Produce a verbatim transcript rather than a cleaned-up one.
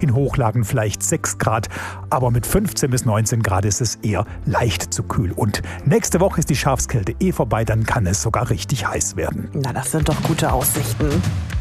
in Hochlagen vielleicht sechs Grad, aber mit fünfzehn bis neunzehn Grad ist es eher leicht zu kühl. Und nächste Woche ist die Schafskälte eh vorbei, dann kann es sogar richtig heiß werden. Na, das sind doch gute Aussichten.